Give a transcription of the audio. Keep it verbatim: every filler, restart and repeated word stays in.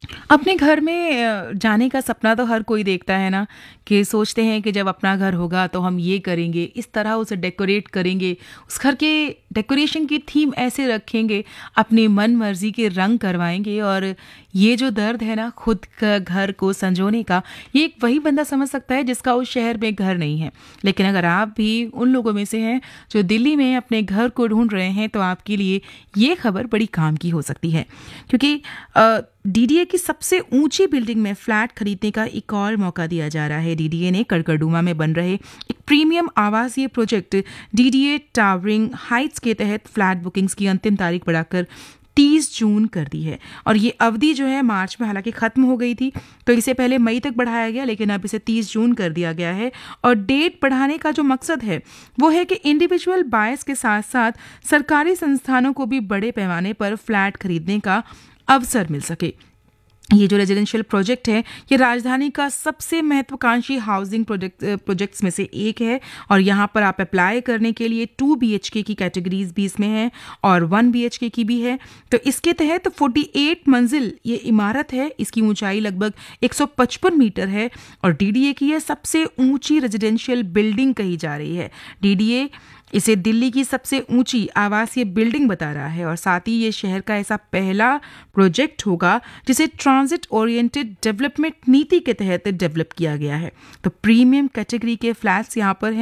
अपने घर में अ, जाने का सपना तो हर कोई देखता है ना, कि सोचते हैं कि जब अपना घर होगा तो हम ये करेंगे, इस तरह उसे डेकोरेट करेंगे, उस घर के डेकोरेशन की थीम ऐसे रखेंगे, अपनी मन मर्जी के रंग करवाएंगे। और ये जो दर्द है ना खुद का घर को संजोने का, ये एक वही बंदा समझ सकता है जिसका उस शहर में घर नहीं है। लेकिन अगर आप भी उन लोगों में से हैं जो दिल्ली में अपने घर को ढूंढ रहे हैं, तो आपके लिए ये खबर बड़ी काम की हो सकती है, क्योंकि डीडीए की सबसे ऊंची बिल्डिंग में फ्लैट खरीदने का एक और मौका दिया जा रहा है। डीडीए ने कड़कड़डूमा में बन रहे एक प्रीमियम आवासीय प्रोजेक्ट डीडीए टावरिंग हाइट्स के तहत फ्लैट बुकिंग्स की अंतिम तारीख बढ़ाकर तीस जून कर दी है। और ये अवधि जो है मार्च में हालांकि खत्म हो गई थी, तो इसे पहले मई तक बढ़ाया गया, लेकिन अब इसे तीस जून कर दिया गया है। और डेट बढ़ाने का जो मकसद है वो है कि इंडिविजुअल बायर्स के साथ साथ सरकारी संस्थानों को भी बड़े पैमाने पर फ्लैट खरीदने का अवसर मिल सके। ये जो रेजिडेंशियल प्रोजेक्ट है, ये राजधानी का सबसे महत्वाकांक्षी हाउसिंग प्रोजेक्ट प्रोजेक्ट्स में से एक है। और यहाँ पर आप अप्लाई करने के लिए टू बी एच के की कैटेगरीज भी इसमें है और वन बी एच के की भी है। तो इसके तहत अड़तालीस मंजिल ये इमारत है, इसकी ऊंचाई लगभग एक सौ पचपन मीटर है और डीडीए की यह सबसे ऊंची रेजिडेंशियल बिल्डिंग कही जा रही है। डीडीए इसे दिल्ली की सबसे ऊंची आवासीय बिल्डिंग बता रहा है और साथ ही ये शहर का ऐसा पहला प्रोजेक्ट होगा जिसे ट्रांजिट ओरिएंटेड डेवलपमेंट नीति के तहत डेवलप किया गया है। तो प्रीमियम कैटेगरी के फ्लैट्स यहाँ पर हैं।